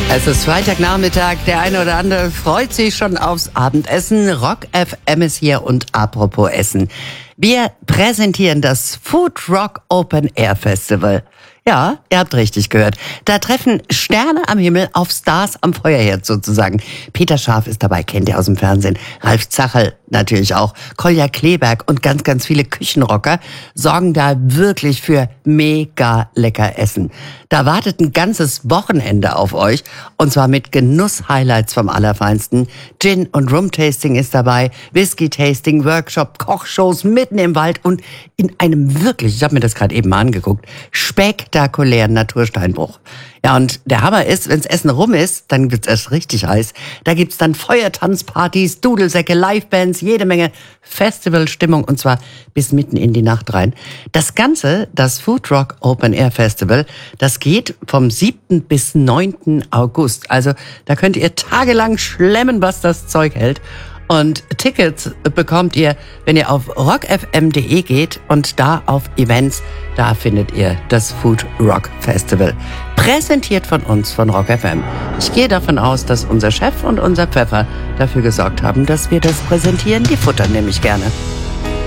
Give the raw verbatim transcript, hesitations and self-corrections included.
Es ist Freitagnachmittag, der eine oder andere freut sich schon aufs Abendessen. Rock F M ist hier und apropos Essen. Wir präsentieren das Food Rock Open Air Festival. Ja, ihr habt richtig gehört. Da treffen Sterne am Himmel auf Stars am Feuerherd sozusagen. Peter Scharf ist dabei, kennt ihr aus dem Fernsehen. Ralf Zacherl natürlich auch. Kolja Kleberg und ganz, ganz viele Küchenrocker sorgen da wirklich für mega lecker Essen. Da wartet ein ganzes Wochenende auf euch und zwar mit Genuss-Highlights vom Allerfeinsten. Gin- und Rum-Tasting ist dabei, Whisky-Tasting, Workshop, Kochshows mitten im Wald und in einem wirklich, ich habe mir das gerade eben mal angeguckt, spektakulären Natursteinbruch. Ja, und der Hammer ist, wenns Essen rum ist, dann wird's erst richtig heiß. Da gibt's dann Feuertanzpartys, Dudelsäcke, Livebands, jede Menge Festivalstimmung und zwar bis mitten in die Nacht rein. Das Ganze, das Food Rock Open Air Festival, das geht vom siebten bis neunten August. Also da könnt ihr tagelang schlemmen, was das Zeug hält. Und Tickets bekommt ihr, wenn ihr auf rock f m punkt d e geht und da auf Events, da findet ihr das Food Rock Festival. Präsentiert von uns, von Rock F M. Ich gehe davon aus, dass unser Chef und unser Pfeffer dafür gesorgt haben, dass wir das präsentieren. Die futtern nämlich gerne.